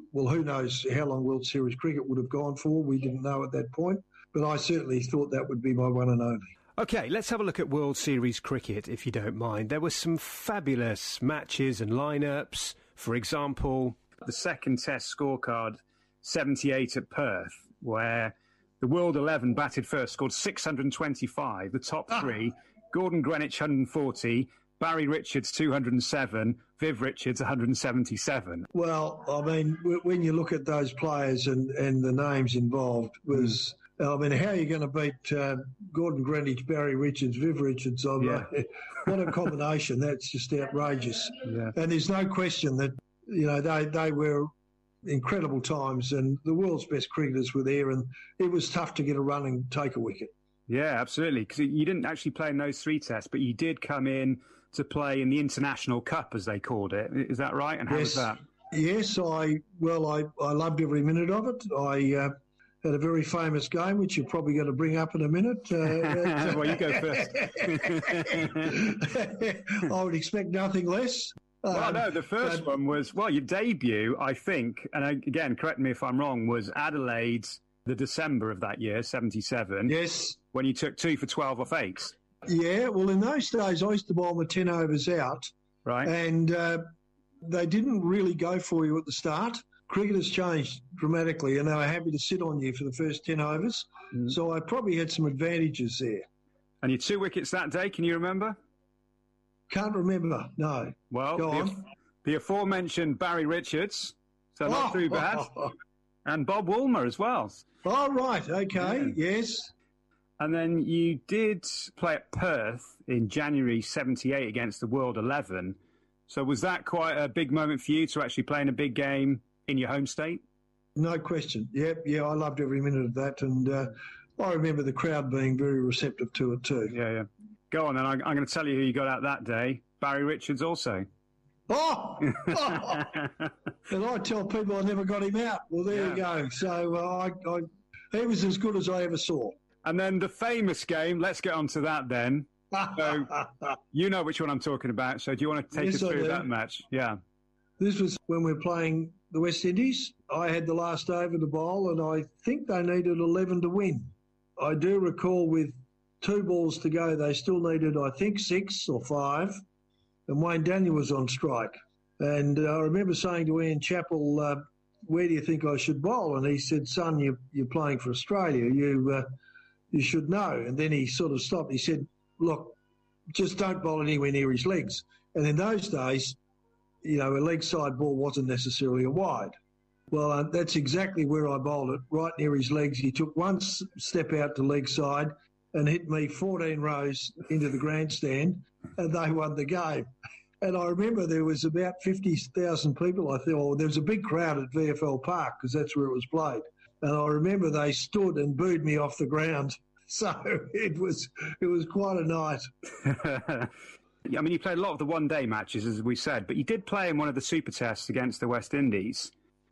well, who knows how long World Series cricket would have gone for. We didn't know at that point. But I certainly thought that would be my one and only. OK, let's have a look at World Series cricket, if you don't mind. There were some fabulous matches and lineups. For example, the second Test scorecard, 78 at Perth, where the World 11 batted first, scored 625, the top three, Gordon Greenwich 140, Barry Richards 207, Viv Richards 177. Well, I mean, when you look at those players and the names involved, was... I mean, how are you going to beat Gordon Greenwich, Barry Richards, Viv Richards? What a combination. That's just outrageous. Yeah. And there's no question that, they were incredible times and the world's best cricketers were there and it was tough to get a run and take a wicket. Yeah, absolutely. Because you didn't actually play in those three tests, but you did come in to play in the International Cup, as they called it. Is that right? And how was that? Yes, I loved every minute of it. I had a very famous game, which you're probably going to bring up in a minute. Well, you go first. I would expect nothing less. Well, no, the first one was, your debut, I think, and again, correct me if I'm wrong, was Adelaide, the December of that year, 77. Yes. When you took 2 for 12 off 8. Yeah, well, in those days, I used to bowl the 10 overs out. Right. And they didn't really go for you at the start. Cricket has changed dramatically and they were happy to sit on you for the first 10 overs. So I probably had some advantages there. And your 2 wickets that day, can you remember? Can't remember, no. Well, the aforementioned Barry Richards, so not too bad, and Bob Woolmer as well. Oh, right, okay, yes. And then you did play at Perth in January 78 against the World 11. So was that quite a big moment for you to actually play in a big game in your home state? No question. Yeah, I loved every minute of that. And I remember the crowd being very receptive to it too. Yeah. Go on then. I'm going to tell you who you got out that day. Barry Richards also. Oh! And I tell people I never got him out. Well, there you go. So he was as good as I ever saw. And then the famous game, let's get on to that then. So you know which one I'm talking about. So do you want to take us through that match? Yeah. This was when we were playing the West Indies. I had the last over to bowl and I think they needed 11 to win. I do recall with 2 balls to go, they still needed, I think, 6 or 5, and Wayne Daniel was on strike. And I remember saying to Ian Chappell, where do you think I should bowl? And he said, son, you're playing for Australia. You should know. And then he sort of stopped. He said, look, just don't bowl anywhere near his legs. And in those days, a leg side ball wasn't necessarily a wide. Well, that's exactly where I bowled it, right near his legs. He took one step out to leg side and hit me 14 rows into the grandstand, and they won the game. And I remember there was about 50,000 people. I thought, there was a big crowd at VFL Park because that's where it was played. And I remember they stood and booed me off the ground. So it was quite a night. I mean, you played a lot of the one-day matches, as we said, but you did play in one of the Super Tests against the West Indies,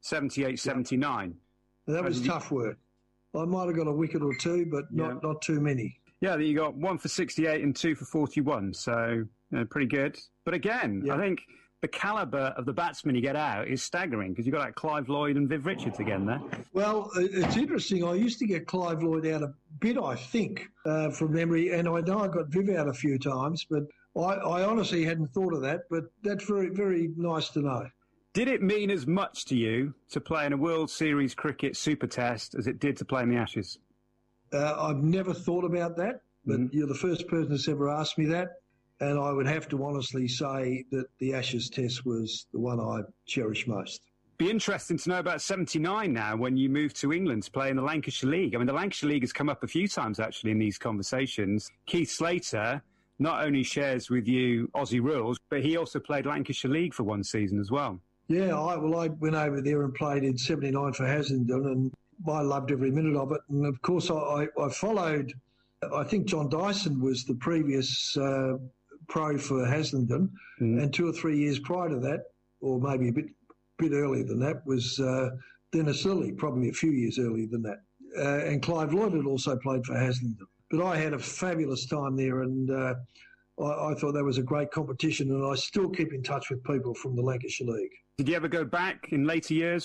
78-79. That was tough work. I might have got a wicket or 2, but not too many. Yeah, you got 1 for 68 and 2 for 41, so pretty good. But again, I think the calibre of the batsmen you get out is staggering because you've got like Clive Lloyd and Viv Richards again there. Well, it's interesting. I used to get Clive Lloyd out a bit, I think, from memory, and I know I got Viv out a few times, but I honestly hadn't thought of that, but that's very, very nice to know. Did it mean as much to you to play in a World Series cricket Super Test as it did to play in the Ashes? I've never thought about that, but you're the first person that's ever asked me that, and I would have to honestly say that the Ashes Test was the one I cherish most. Be interesting to know about 79 now when you moved to England to play in the Lancashire League. I mean, the Lancashire League has come up a few times actually in these conversations. Keith Slater not only shares with you Aussie rules, but he also played Lancashire League for one season as well. Yeah, I went over there and played in 79 for Haslingden, and I loved every minute of it. And, of course, I followed, I think John Dyson was the previous pro for Haslingden, and 2 or 3 years prior to that, or maybe a bit earlier than that, was Dennis Lilly, probably a few years earlier than that. And Clive Lloyd had also played for Haslingden. But I had a fabulous time there, and I thought that was a great competition, and I still keep in touch with people from the Lancashire League. Did you ever go back in later years